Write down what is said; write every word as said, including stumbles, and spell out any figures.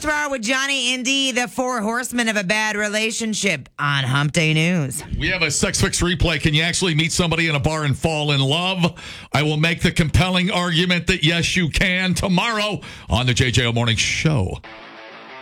tomorrow with Johnny Indy, the four horsemen of a bad relationship on Hump Day News. We have a Sex Fix replay. Can you actually meet somebody in a bar and fall in love? I will make the compelling argument that yes, you can tomorrow on the J J O Morning Show.